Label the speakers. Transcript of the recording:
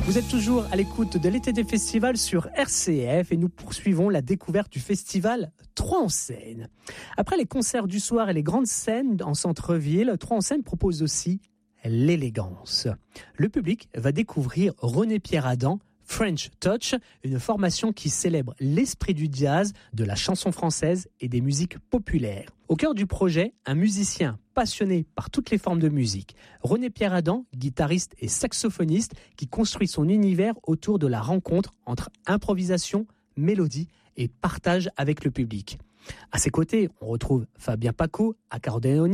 Speaker 1: Vous êtes toujours à l'écoute de l'été des festivals sur RCF et nous poursuivons la découverte du festival Trois en scène. Après les concerts du soir et les grandes scènes en centre-ville, Trois en scène propose aussi l'élégance. Le public va découvrir René-Pierre Adam, French Touch, une formation qui célèbre l'esprit du jazz, de la chanson française et des musiques populaires. Au cœur du projet, un musicien passionné par toutes les formes de musique. René-Pierre Adam, guitariste et saxophoniste, qui construit son univers autour de la rencontre entre improvisation, mélodie et partage avec le public. À ses côtés, on retrouve Fabien Paco, accordéoniste,